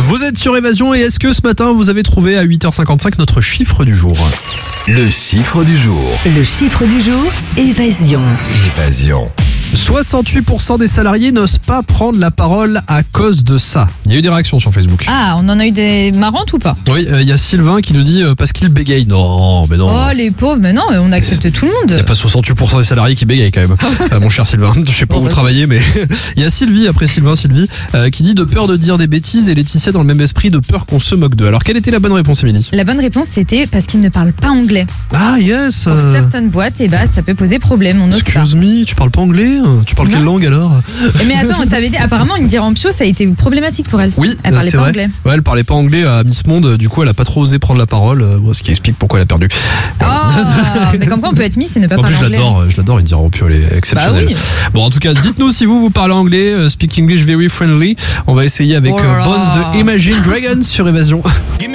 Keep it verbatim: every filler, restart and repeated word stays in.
Vous êtes sur Évasion et est-ce que ce matin vous avez trouvé à huit heures cinquante-cinq notre chiffre du jour? Le chiffre du jour. Le chiffre du jour, Évasion. Évasion. soixante-huit pour cent des salariés n'osent pas prendre la parole à cause de ça. Il y a eu des réactions sur Facebook. Ah, on en a eu des marrantes ou pas? Oui, il euh, y a Sylvain qui nous dit euh, parce qu'il bégaye. Non, mais non. Oh les pauvres, mais non, on accepte tout le Il n'y a monde. pas soixante-huit pour cent des salariés qui bégayent quand même, euh, mon cher Sylvain. Je sais pas Bon, où vous bah, travaillez, mais il y a Sylvie, après Sylvain, Sylvie, euh, qui dit de peur de dire des bêtises et Laetitia dans le même esprit de peur qu'on se moque d'eux. Alors, quelle était la bonne réponse, Émilie? La bonne réponse c'était parce qu'ils ne parlent pas anglais. Ah, yes. Pour euh, certaines boîtes, et bah ça peut poser problème, on n'ose pas. Excuse me, tu parles pas anglais? Tu parles quelle Non. langue alors? Mais attends, t'avais dit apparemment une Rampio, ça a été problématique pour elle. Oui, Elle parlait c'est pas vrai. anglais. Ouais, elle parlait pas anglais à Miss Monde, du coup elle a pas trop osé prendre la parole, euh, ce qui explique pourquoi elle a perdu. Oh, mais comme quoi on peut être Miss et ne pas En plus parler je anglais. l'adore, je l'adore, Indira Rampio, elle est exceptionnelle. Bah oui. Bon, en tout cas, dites-nous si vous vous parlez anglais, euh, speak English very friendly. On va essayer avec Oh là euh, là. Bones de Imagine Dragons sur Évasion.